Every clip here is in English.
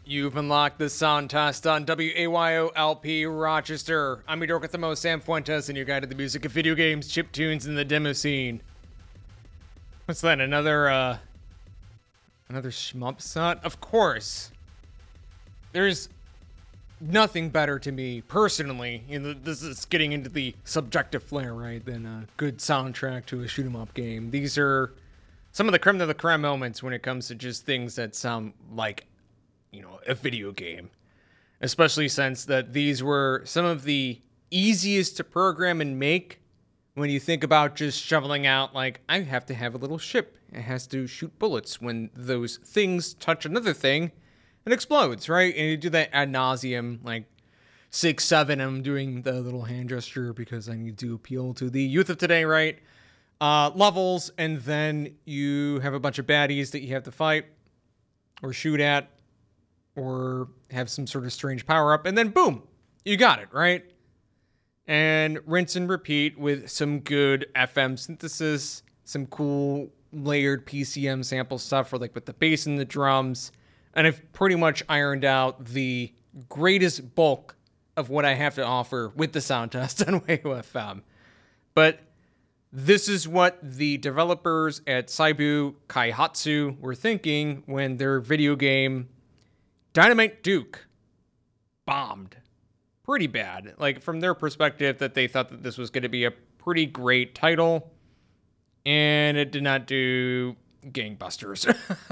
You've unlocked the sound test on WAYOLP Rochester. I'm your dork with the most, Sam Fuentes, and your guide to the music of video games, chiptunes, and the demo scene. What's that? Another shmup set? Of course. There's nothing better to me personally. This is getting into the subjective flair, right? Than a good soundtrack to a shoot 'em up game. These are some of the creme de la creme moments when it comes to just things that sound like, a video game. Especially since that these were some of the easiest to program and make when you think about just shoveling out, like, I have to have a little ship. It has to shoot bullets when those things touch another thing. It explodes, right? And you do that ad nauseum, like 6, 7. I'm doing the little hand gesture because I need to appeal to the youth of today, right? Levels, and then you have a bunch of baddies that you have to fight or shoot at or have some sort of strange power up, and then boom, you got it, right? And rinse and repeat with some good FM synthesis, some cool layered PCM sample stuff for like with the bass and the drums. And I've pretty much ironed out the greatest bulk of what I have to offer with the sound test on Wayo FM. But this is what the developers at Seibu Kaihatsu were thinking when their video game Dynamite Duke bombed pretty bad. Like, from their perspective, that they thought that this was going to be a pretty great title, and it did not do gangbusters.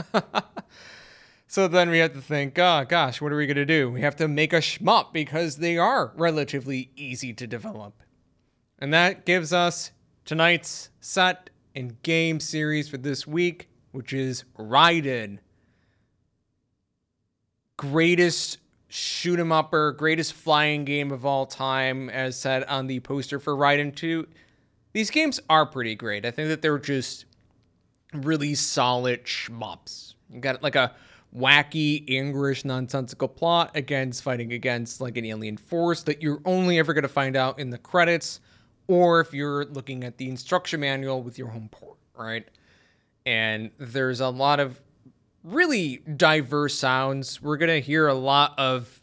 So then we have to think, oh gosh, what are we going to do? We have to make a shmup because they are relatively easy to develop. And that gives us tonight's set and game series for this week, which is Raiden. Greatest shoot 'em upper, greatest flying game of all time, as said on the poster for Raiden 2. These games are pretty great. I think that they're just really solid shmups. You got like a wacky, English, nonsensical plot fighting against like an alien force that you're only ever going to find out in the credits, or if you're looking at the instruction manual with your home port, right? And there's a lot of really diverse sounds. We're going to hear a lot of,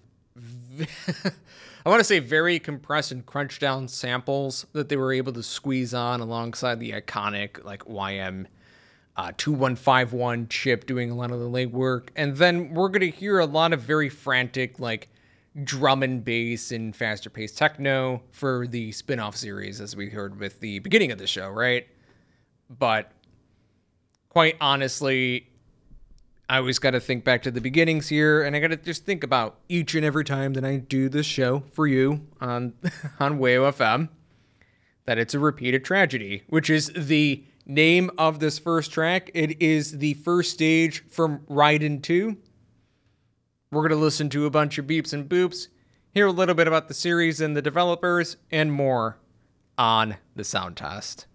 I want to say, very compressed and crunched down samples that they were able to squeeze on alongside the iconic like YM 2151 chip doing a lot of the legwork. And then we're going to hear a lot of very frantic like drum and bass and faster paced techno for the spin-off series, as we heard with the beginning of the show, right? But quite honestly, I always got to think back to the beginnings here, and I got to just think about each and every time that I do this show for you on Wayo FM, that it's a repeated tragedy, which is the name of this first track. It is the first stage from Raiden 2. We're going to listen to a bunch of beeps and boops, hear a little bit about the series and the developers, and more on the sound test.